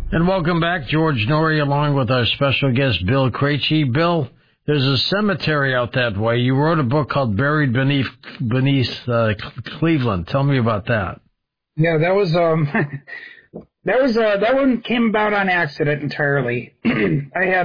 And welcome back, George Norrie, along with our special guest, Bill Krejci. Bill, there's a cemetery out that way. You wrote a book called Buried Beneath Cleveland. Tell me about that. Yeah, that was that one came about on accident entirely. I had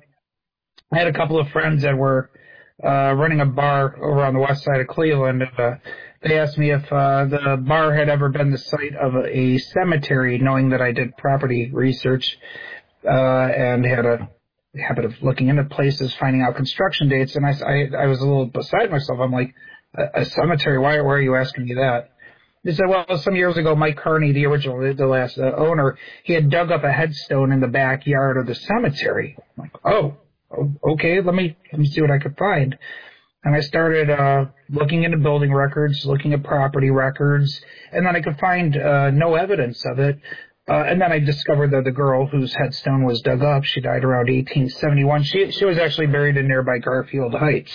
a couple of friends that were running a bar over on the west side of Cleveland. They asked me if the bar had ever been the site of a cemetery, knowing that I did property research and had a habit of looking into places, finding out construction dates. And I was a little beside myself. I'm like, a cemetery? Why are you asking me that? They said, well, some years ago, Mike Carney, the last owner, he had dug up a headstone in the backyard of the cemetery. I'm like, oh, okay, let me see what I could find. And I started looking into building records, looking at property records, and then I could find no evidence of it. And then I discovered that the girl whose headstone was dug up, she died around 1871. She was actually buried in nearby Garfield Heights.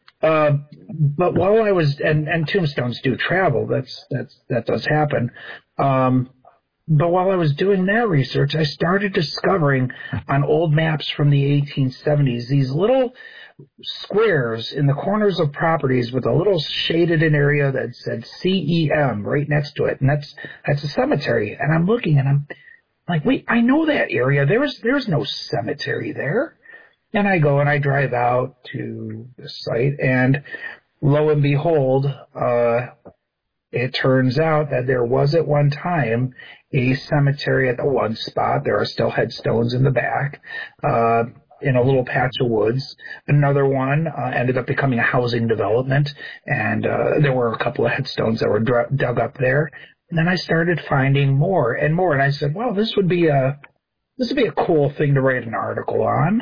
But while I was, and tombstones do travel, that does happen. But while I was doing that research, I started discovering on old maps from the 1870s these little squares in the corners of properties with a little shaded in area that said CEM right next to it, and that's a cemetery. And I'm looking, and I'm like, wait, I know that area. There's no cemetery there. And I go and I drive out to the site, and lo and behold, it turns out that there was at one time a cemetery at the one spot. There are still headstones in the back, in a little patch of woods. Another one ended up becoming a housing development, and there were a couple of headstones that were dug up there. And then I started finding more and more, and I said, well, this would be a cool thing to write an article on.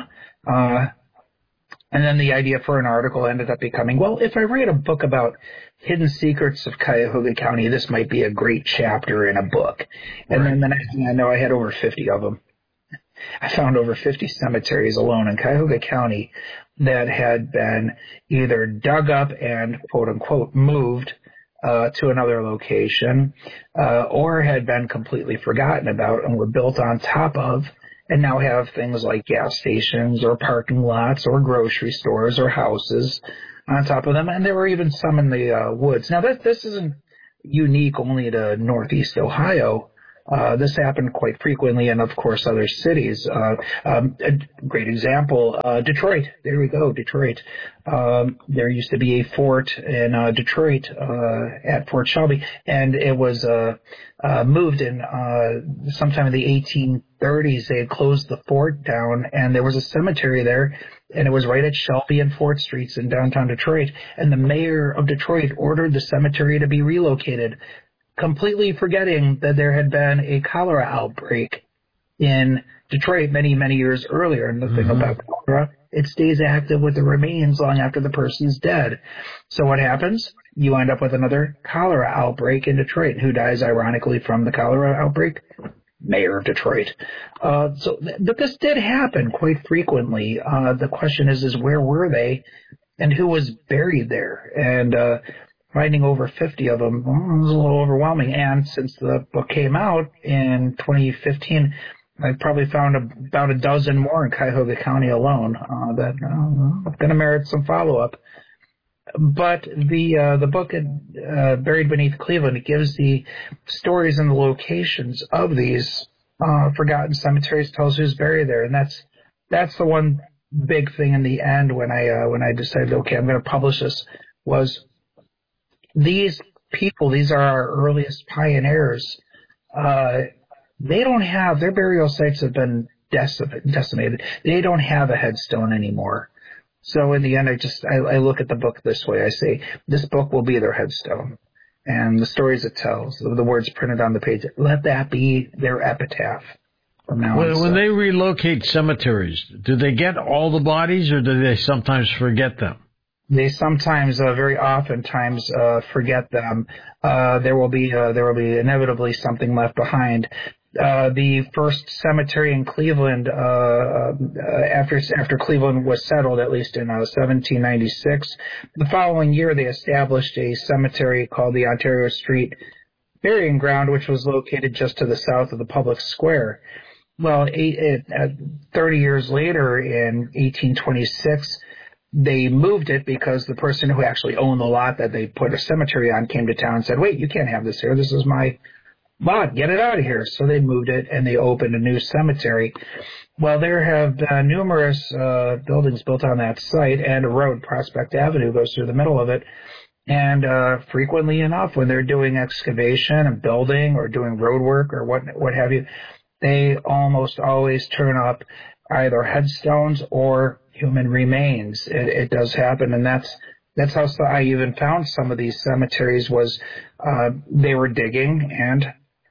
And then the idea for an article ended up becoming, well, if I write a book about hidden secrets of Cuyahoga County, this might be a great chapter in a book. And then the next thing I know, I had over 50 of them. I found over 50 cemeteries alone in Cuyahoga County that had been either dug up and, quote unquote, moved to another location, or had been completely forgotten about and were built on top of, and now have things like gas stations or parking lots or grocery stores or houses on top of them. And there were even some in the woods. Now, this isn't unique only to Northeast Ohio. This happened quite frequently in, of course, other cities. A great example, Detroit. There we go, Detroit. There used to be a fort in Detroit at Fort Shelby, and it was moved in sometime in the 1830s. They had closed the fort down, and there was a cemetery there, and it was right at Shelby and Fort Streets in downtown Detroit. And the mayor of Detroit ordered the cemetery to be relocated, completely forgetting that there had been a cholera outbreak in Detroit many, many years earlier. And the thing about cholera, it stays active with the remains long after the person's dead. So what happens? You end up with another cholera outbreak in Detroit. Who dies, ironically, from the cholera outbreak? Mayor of Detroit. But this did happen quite frequently. The question is where were they and who was buried there? And finding over 50 of them was a little overwhelming. And since the book came out in 2015, I probably found about a dozen more in Cuyahoga County alone that are going to merit some follow-up. But the book, Buried Beneath Cleveland, it gives the stories and the locations of these forgotten cemeteries, tells who's buried there. And that's the one big thing in the end when I decided, okay, I'm going to publish this, was these people, these are our earliest pioneers. They don't have, their burial sites have been decimated. They don't have a headstone anymore. So in the end, I look at the book this way. I say, this book will be their headstone. And the stories it tells, the words printed on the page, let that be their epitaph from now on. When they relocate cemeteries, do they get all the bodies, or do they sometimes forget them? They sometimes, very oftentimes, forget them. There will be inevitably something left behind. The first cemetery in Cleveland, after Cleveland was settled, at least in 1796, the following year they established a cemetery called the Ontario Street Burying Ground, which was located just to the south of the public square. 30 years later in 1826, they moved it because the person who actually owned the lot that they put a cemetery on came to town and said, wait, you can't have this here. This is my lot. Get it out of here. So they moved it and they opened a new cemetery. Well, there have been numerous buildings built on that site, and a road, Prospect Avenue, goes through the middle of it. And frequently enough, when they're doing excavation and building or doing road work or what have you, they almost always turn up either headstones or human remains. It does happen, and that's how I even found some of these cemeteries was they were digging and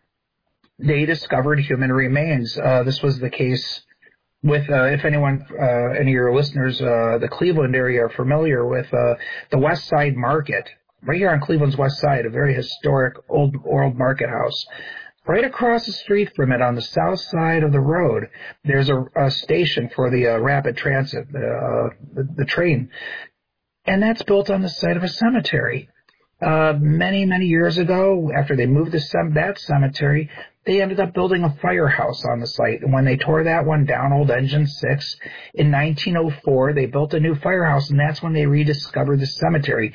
they discovered human remains. This was the case with, if anyone, any of your listeners, the Cleveland area are familiar with the West Side Market, right here on Cleveland's West Side, a very historic old market house. Right across the street from it, on the south side of the road, there's a station for the rapid transit, the train, and that's built on the site of a cemetery. Many years ago, after they moved that cemetery, they ended up building a firehouse on the site. And when they tore that one down, Old Engine 6, in 1904, they built a new firehouse, and that's when they rediscovered the cemetery.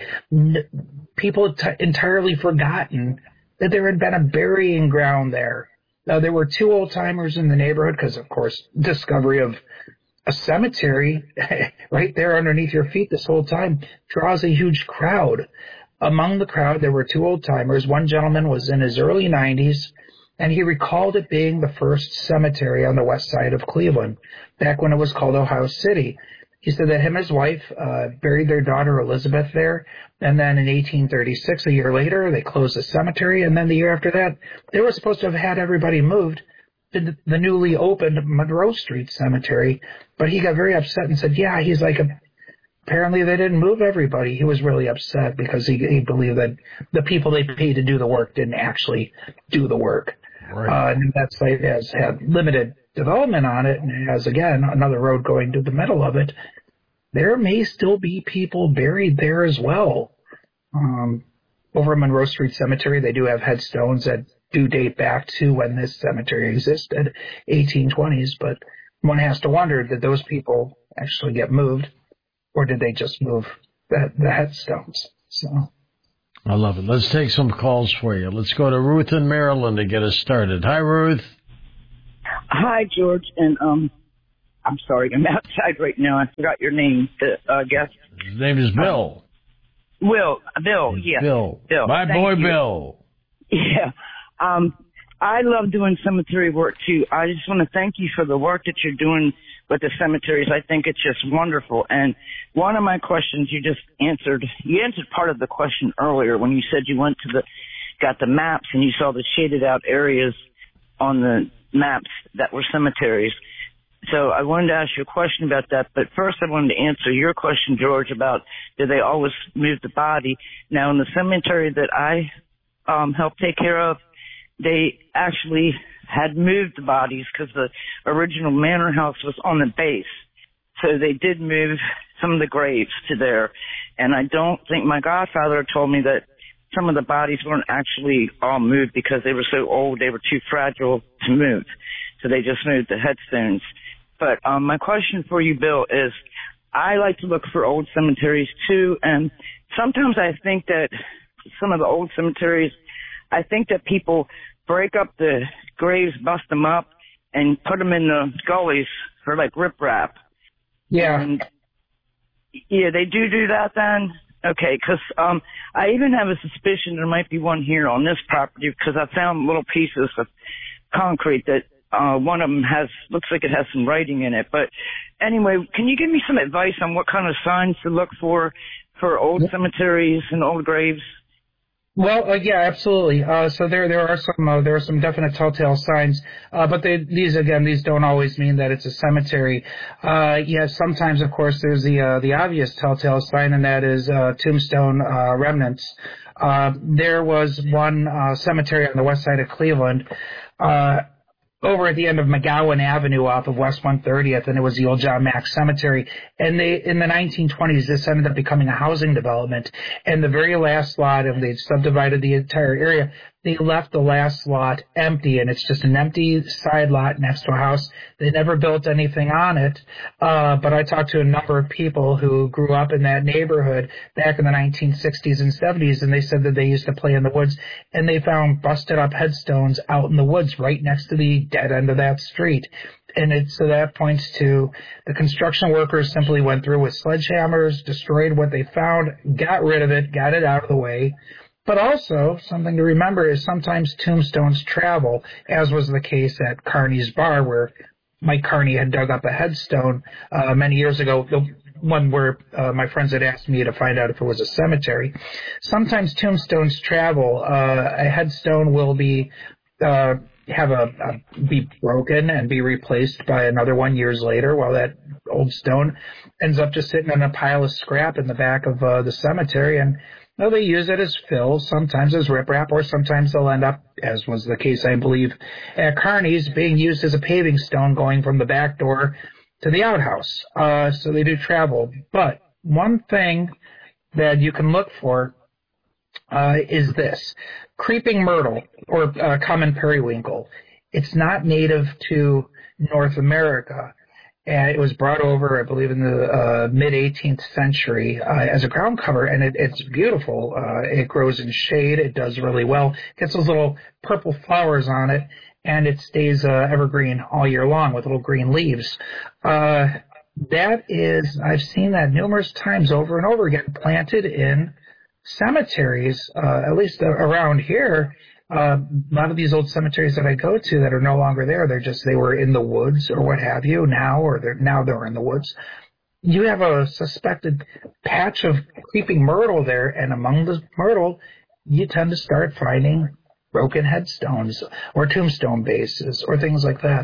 People had entirely forgotten that there had been a burying ground there. Now, there were two old-timers in the neighborhood because, of course, discovery of a cemetery right there underneath your feet this whole time draws a huge crowd. Among the crowd, there were two old-timers. One gentleman was in his early 90s, and he recalled it being the first cemetery on the west side of Cleveland, back when it was called Ohio City. He said that him and his wife buried their daughter Elizabeth there, and then in 1836, a year later, they closed the cemetery, and then the year after that, they were supposed to have had everybody moved to the newly opened Monroe Street Cemetery, but he got very upset and said, yeah, he's like, apparently they didn't move everybody. He was really upset because he believed that the people they paid to do the work didn't actually do the work. Right. And that site has had limited development on it, and it has, again, another road going to the middle of it. There may still be people buried there as well. Over at Monroe Street Cemetery, they do have headstones that do date back to when this cemetery existed, 1820s, but one has to wonder, did those people actually get moved, or did they just move the headstones? So, I love it. Let's take some calls for you. Let's go to Ruth in Maryland to get us started. Hi, Ruth. Hi, George, and I'm sorry, I'm outside right now. I forgot your name, guest. His name is Bill. Bill, yeah. Bill. My boy, Bill. Yeah. I love doing cemetery work, too. I just want to thank you for the work that you're doing with the cemeteries. I think it's just wonderful. And one of my questions you answered part of the question earlier when you said you got the maps and you saw the shaded out areas on the maps that were cemeteries. So I wanted to ask you a question about that, but first I wanted to answer your question, George, about did they always move the body. Now, in the cemetery that I helped take care of, they actually had moved the bodies because the original manor house was on the base. So they did move some of the graves to there. And I don't think my godfather told me that some of the bodies weren't actually all moved because they were so old, they were too fragile to move. So they just moved the headstones. But my question for you, Bill, is I like to look for old cemeteries too. And sometimes I think that some of the old cemeteries, I think that people break up the graves, bust them up, and put them in the gullies for like riprap. Yeah. And, yeah, they do that then? Okay, because I even have a suspicion there might be one here on this property because I found little pieces of concrete that one of them looks like it has some writing in it. But anyway, can you give me some advice on what kind of signs to look for old cemeteries and old graves? Well, yeah, absolutely. So there are some definite telltale signs, but these don't always mean that it's a cemetery. Yes, sometimes, of course, there's the obvious telltale sign, and that is tombstone remnants. There was one cemetery on the west side of Cleveland, over at the end of McGowan Avenue off of West 130th, and it was the old John Mack Cemetery. And in the 1920s, this ended up becoming a housing development. And the very last lot, and they subdivided the entire area, they left the last lot empty, and it's just an empty side lot next to a house. They never built anything on it, but I talked to a number of people who grew up in that neighborhood back in the 1960s and 70s, and they said that they used to play in the woods, and they found busted up headstones out in the woods right next to the dead end of that street. And so that points to the construction workers simply went through with sledgehammers, destroyed what they found, got rid of it, got it out of the way. But also, something to remember is sometimes tombstones travel, as was the case at Carney's Bar, where Mike Carney had dug up a headstone many years ago, the one where my friends had asked me to find out if it was a cemetery. Sometimes tombstones travel. A headstone will be be broken and be replaced by another one years later, while that old stone ends up just sitting in a pile of scrap in the back of the cemetery. And they use it as fill, sometimes as riprap, or sometimes they'll end up, as was the case, I believe, at Carney's, being used as a paving stone going from the back door to the outhouse. So they do travel. But one thing that you can look for is this. Creeping myrtle, or common periwinkle. It's not native to North America. And it was brought over, I believe, in the mid-18th century as a ground cover, and it's beautiful. It grows in shade. It does really well. Gets those little purple flowers on it, and it stays evergreen all year long with little green leaves. I've seen that numerous times over and over again, planted in cemeteries, at least around here. A lot of these old cemeteries that I go to that are no longer there, they were in the woods or what have you now they're in the woods. You have a suspected patch of creeping myrtle there, and among the myrtle, you tend to start finding broken headstones or tombstone bases or things like that.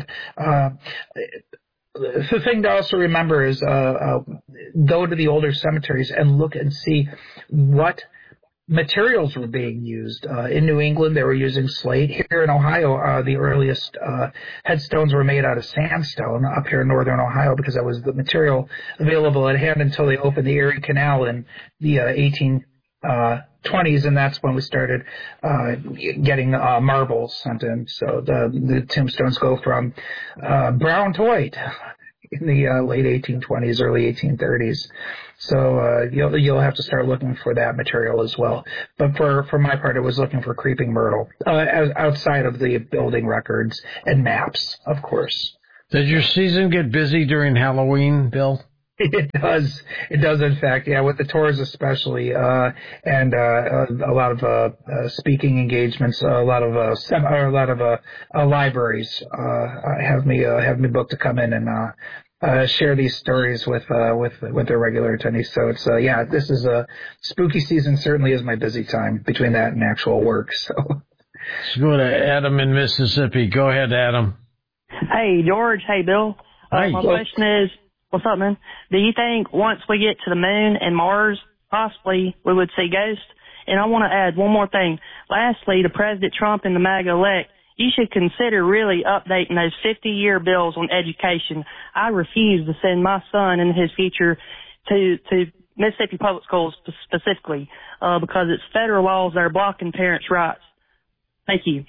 The thing to also remember is go to the older cemeteries and look and see what materials were being used. In New England, they were using slate. Here in Ohio, the earliest headstones were made out of sandstone up here in northern Ohio, because that was the material available at hand until they opened the Erie Canal in the 1820s, and that's when we started getting marbles sent in. So the tombstones go from brown to white in the late 1820s, early 1830s. So you'll have to start looking for that material as well. But for my part, it was looking for creeping myrtle outside of the building records and maps, of course. Does your season get busy during Halloween, Bill? It does. It does, in fact. Yeah, with the tours especially, and a lot of speaking engagements, a lot of libraries have me booked to come in and share these stories with their regular attendees. So it's this is a spooky season. Certainly is my busy time between that and actual work. So let's go to Adam in Mississippi. Go ahead, Adam. Hey, George. Hey, Bill. Hi. My question is, what's up, man? Do you think once we get to the moon and Mars, possibly we would see ghosts? And I want to add one more thing. Lastly, to President Trump and the MAGA-elect, you should consider really updating those 50-year bills on education. I refuse to send my son and his future to Mississippi public schools specifically because it's federal laws that are blocking parents' rights. Thank you.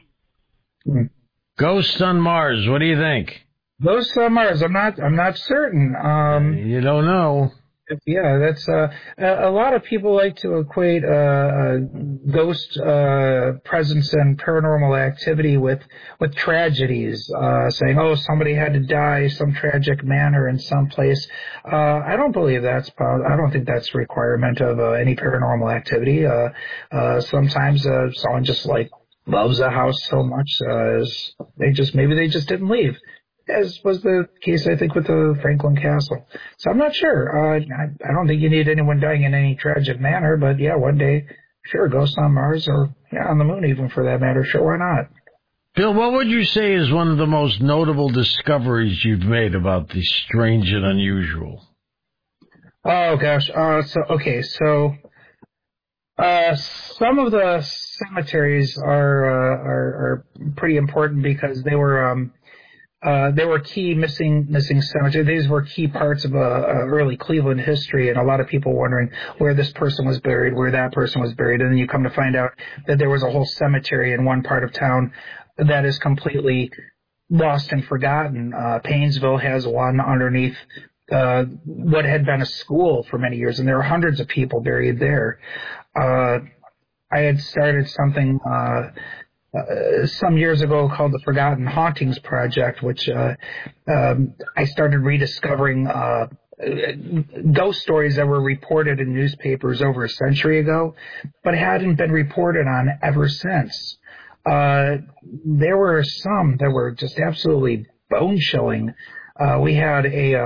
Ghosts on Mars. What do you think? Ghosts on Mars. I'm not certain. You don't know. Yeah, that's a lot of people like to equate ghost presence and paranormal activity with tragedies, saying, oh, somebody had to die some tragic manner in some place. I don't believe I don't think that's a requirement of any paranormal activity. Sometimes someone just loves a house so much maybe they just didn't leave, as was the case, I think, with the Franklin Castle. So I'm not sure. I don't think you need anyone dying in any tragic manner, but yeah, one day, sure, ghosts on Mars or on the moon even for that matter. Sure, why not? Bill, what would you say is one of the most notable discoveries you've made about the strange and unusual? Oh, gosh. So some of the cemeteries are pretty important because they were there were key missing cemeteries. These were key parts of early Cleveland history, and a lot of people wondering where this person was buried, where that person was buried, and then you come to find out that there was a whole cemetery in one part of town that is completely lost and forgotten. Paynesville has one underneath what had been a school for many years, and there are hundreds of people buried there. I had started something some years ago called the Forgotten Hauntings Project, which I started rediscovering ghost stories that were reported in newspapers over a century ago, but hadn't been reported on ever since. There were some that were just absolutely bone-chilling. We had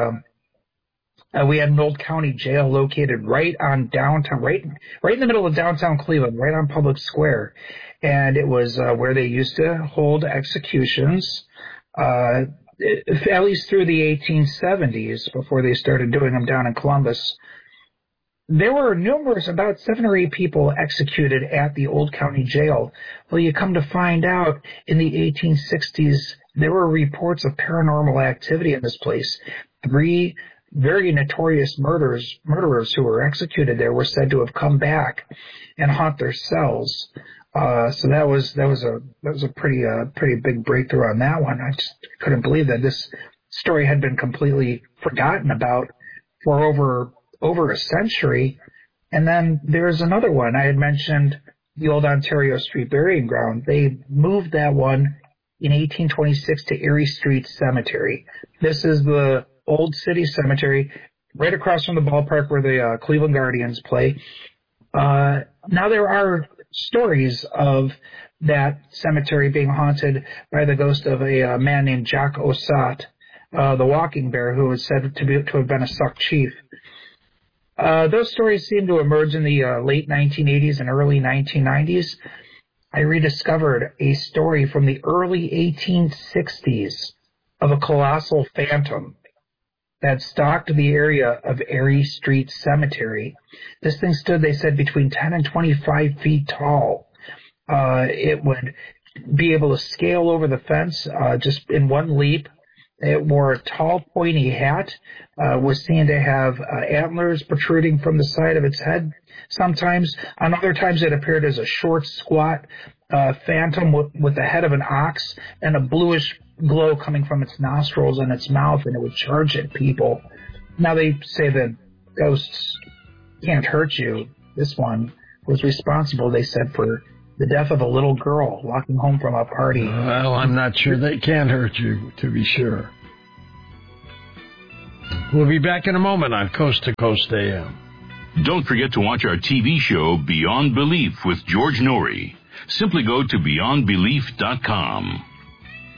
an old county jail located right on downtown, right in the middle of downtown Cleveland, right on Public Square. And it was where they used to hold executions, at least through the 1870s, before they started doing them down in Columbus. There were numerous, about 7 or 8 people executed at the old county jail. Well, you come to find out in the 1860s, there were reports of paranormal activity in this place. 3 very notorious murderers who were executed there were said to have come back and haunt their cells. So that was a pretty big breakthrough on that one. I just couldn't believe that this story had been completely forgotten about for over a century. And then there's another one. I had mentioned the old Ontario Street Burying Ground. They moved that one in 1826 to Erie Street Cemetery. This is the old city cemetery right across from the ballpark where the Cleveland Guardians play. Now there are stories of that cemetery being haunted by the ghost of a man named Jacques Ossat, the walking bear, who was said to have been a Sauk chief. Those stories seem to emerge in the late 1980s and early 1990s. I rediscovered a story from the early 1860s of a colossal phantom that stalked the area of Erie Street Cemetery. This thing stood, they said, between 10 and 25 feet tall. It would be able to scale over the fence just in one leap. It wore a tall, pointy hat, was seen to have antlers protruding from the side of its head sometimes. On other times, it appeared as a short, squat phantom with the head of an ox and a bluish glow coming from its nostrils and its mouth, and it would charge at people. Now, they say that ghosts can't hurt you. This one was responsible, they said, for the death of a little girl walking home from a party. Well, I'm not sure they can hurt you, to be sure. We'll be back in a moment on Coast to Coast AM. Don't forget to watch our TV show, Beyond Belief, with George Norrie. Simply go to beyondbelief.com.